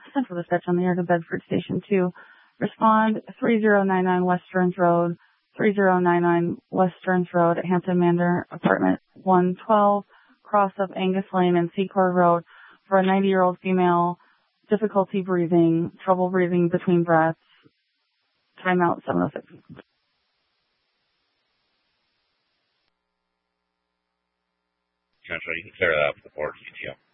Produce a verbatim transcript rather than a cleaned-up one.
Central Dispatch on the air to Bedford Station two. Respond three zero nine nine West Stearns Road, three zero nine nine West Stearns Road at Hampton Manor, apartment one twelve, cross of Angus Lane and Secord Road for a ninety-year-old female, difficulty breathing, trouble breathing between breaths. Timeout seven oh six. Central, you can clear that up with the board C T O.